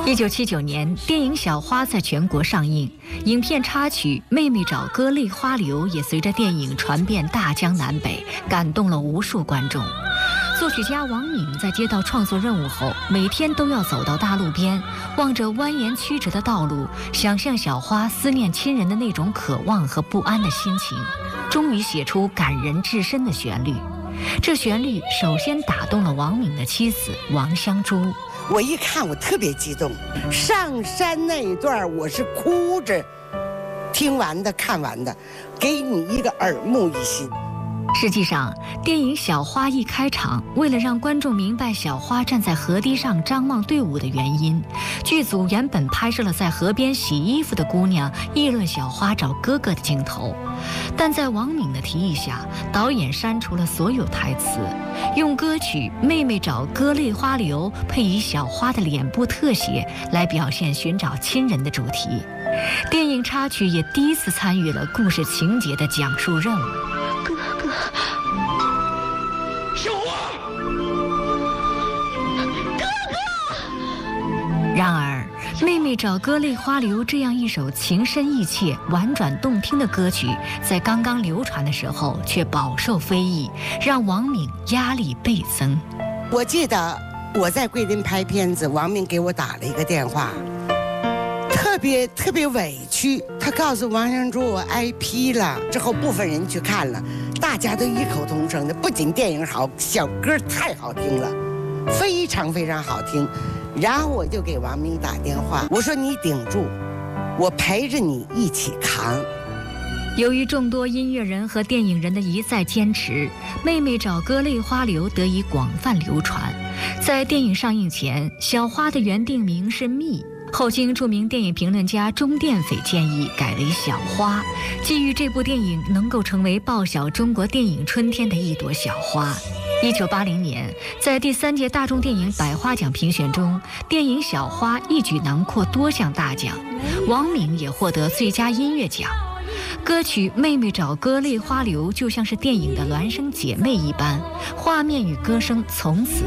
1979年，电影《小花》在全国上映，影片插曲《妹妹找哥泪花流》也随着电影传遍大江南北，感动了无数观众。作曲家王敏在接到创作任务后，每天都要走到大路边，望着蜿蜒曲折的道路，想象小花思念亲人的那种渴望和不安的心情，终于写出感人至深的旋律。这旋律首先打动了王敏的妻子王香珠。 我一看，我特别激动。上山那一段，我是哭着听完的、看完的，给你一个耳目一新。 实际上，电影《小花》一开场，为了让观众明白小花站在河堤上张望队伍的原因，剧组原本拍摄了在河边洗衣服的姑娘议论小花找哥哥的镜头，但在王敏的提议下，导演删除了所有台词，用歌曲《妹妹找哥泪花流》配以小花的脸部特写来表现寻找亲人的主题。电影插曲也第一次参与了故事情节的讲述任务。 小花，哥哥！ 然而，《妹妹找哥泪花流》这样一首情深意切、婉转动听的歌曲，在刚刚流传的时候却饱受非议，让王敏压力倍增。 我记得我在桂林拍片子，王敏给我打了一个电话，特别委屈。他告诉王香珠我挨批了，之后部分人去看了，大家都异口同声的，不仅电影好，小歌太好听了，非常非常好听。然后我就给王敏打电话，我说你顶住，我陪着你一起扛。 由于众多音乐人和电影人的一再坚持，《妹妹找哥泪花流》得以广泛流传。在电影上映前，小花的原定名是蜜，后经著名电影评论家钟殿斐建议改为小花，基于这部电影能够成为报晓中国电影春天的一朵小花。1980年，在第3届大众电影百花奖评选中，电影《小花》一举囊括多项大奖，王敏也获得最佳音乐奖。歌曲《妹妹找哥泪花流》就像是电影的孪生姐妹一般，画面与歌声从此